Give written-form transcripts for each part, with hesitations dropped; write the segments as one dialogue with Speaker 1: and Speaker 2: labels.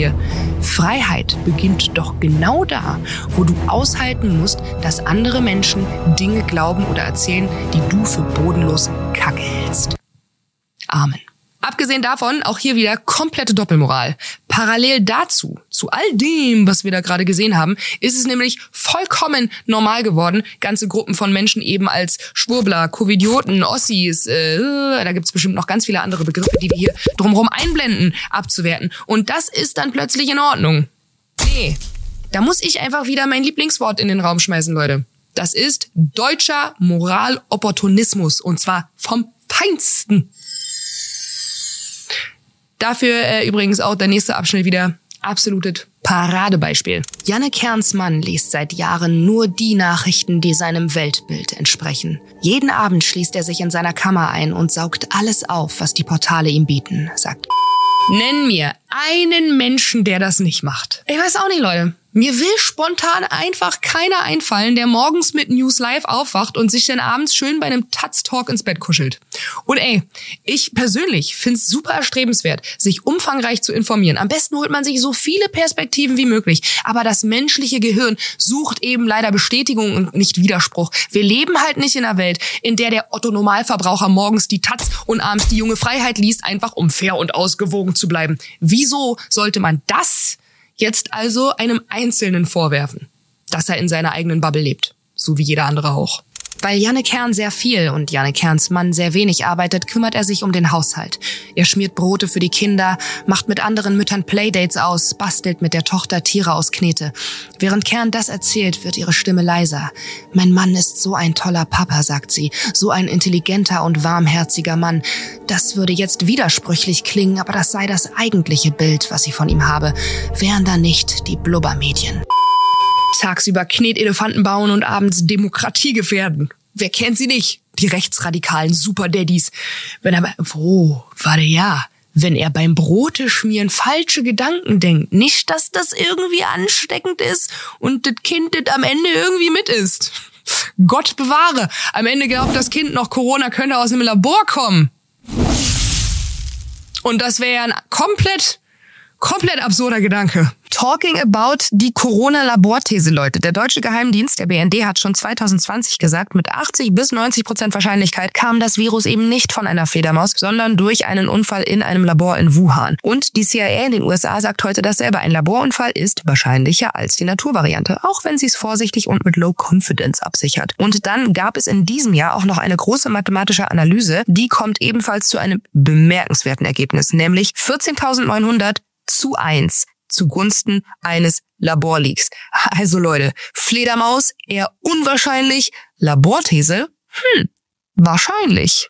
Speaker 1: dir, Freiheit beginnt doch genau da, wo du aushalten musst, dass andere Menschen Dinge glauben oder erzählen, die du für bodenlos Kacke hältst. Amen. Abgesehen davon, auch hier wieder komplette Doppelmoral. Parallel dazu, zu all dem, was wir da gerade gesehen haben, ist es nämlich vollkommen normal geworden, ganze Gruppen von Menschen eben als Schwurbler, Covidioten, Ossis, da gibt's bestimmt noch ganz viele andere Begriffe, die wir hier drumherum einblenden, abzuwerten. Und das ist dann plötzlich in Ordnung. Nee, da muss ich einfach wieder mein Lieblingswort in den Raum schmeißen, Leute. Das ist deutscher Moralopportunismus, und zwar vom Feinsten. Dafür übrigens auch der nächste Abschnitt wieder absolutes Paradebeispiel. Janne Kerns Mann liest seit Jahren nur die Nachrichten, die seinem Weltbild entsprechen. Jeden Abend schließt er sich in seiner Kammer ein und saugt alles auf, was die Portale ihm bieten, sagt. Nenn mir einen Menschen, der das nicht macht. Ich weiß auch nicht, Leute. Mir will spontan einfach keiner einfallen, der morgens mit News Live aufwacht und sich dann abends schön bei einem Taz-Talk ins Bett kuschelt. Und ich persönlich find's super erstrebenswert, sich umfangreich zu informieren. Am besten holt man sich so viele Perspektiven wie möglich. Aber das menschliche Gehirn sucht eben leider Bestätigung und nicht Widerspruch. Wir leben halt nicht in einer Welt, in der der Otto-Normalverbraucher morgens die Taz und abends die junge Freiheit liest, einfach um fair und ausgewogen zu bleiben. Wieso sollte man das jetzt also einem Einzelnen vorwerfen, dass er in seiner eigenen Bubble lebt, so wie jeder andere auch? Weil Janne Kern sehr viel und Janne Kerns Mann sehr wenig arbeitet, kümmert er sich um den Haushalt. Er schmiert Brote für die Kinder, macht mit anderen Müttern Playdates aus, bastelt mit der Tochter Tiere aus Knete. Während Kern das erzählt, wird ihre Stimme leiser. Mein Mann ist so ein toller Papa, sagt sie, so ein intelligenter und warmherziger Mann. Das würde jetzt widersprüchlich klingen, aber das sei das eigentliche Bild, was sie von ihm habe. Wären da nicht die Blubbermedien. Tagsüber Knetelefanten bauen und abends Demokratie gefährden. Wer kennt sie nicht? Die rechtsradikalen Superdaddies. Wenn er beim Brote schmieren falsche Gedanken denkt. Nicht, dass das irgendwie ansteckend ist und das Kind das am Ende irgendwie mit isst. Gott bewahre. Am Ende glaubt das Kind noch, Corona könnte aus einem Labor kommen. Und das wäre ja ein komplett absurder Gedanke. Talking about die Corona-Laborthese, Leute. Der deutsche Geheimdienst, der BND, hat schon 2020 gesagt, mit 80-90% Wahrscheinlichkeit kam das Virus eben nicht von einer Fledermaus, sondern durch einen Unfall in einem Labor in Wuhan. Und die CIA in den USA sagt heute dasselbe. Ein Laborunfall ist wahrscheinlicher als die Naturvariante, auch wenn sie es vorsichtig und mit Low Confidence absichert. Und dann gab es in diesem Jahr auch noch eine große mathematische Analyse, die kommt ebenfalls zu einem bemerkenswerten Ergebnis, nämlich 14.900:1 zugunsten eines Laborleaks. Also Leute, Fledermaus eher unwahrscheinlich, Laborthese, wahrscheinlich.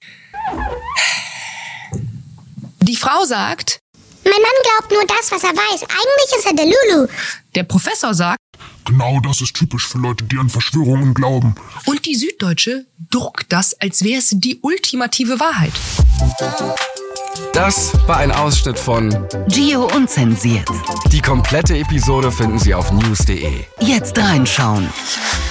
Speaker 1: Die Frau sagt,
Speaker 2: mein Mann glaubt nur das, was er weiß. Eigentlich ist er der Lulu.
Speaker 1: Der Professor sagt,
Speaker 3: genau das ist typisch für Leute, die an Verschwörungen glauben.
Speaker 1: Und die Süddeutsche druckt das, als wäre es die ultimative Wahrheit.
Speaker 4: Das war ein Ausschnitt von
Speaker 5: Gio unzensiert.
Speaker 4: Die komplette Episode finden Sie auf news.de.
Speaker 5: Jetzt reinschauen.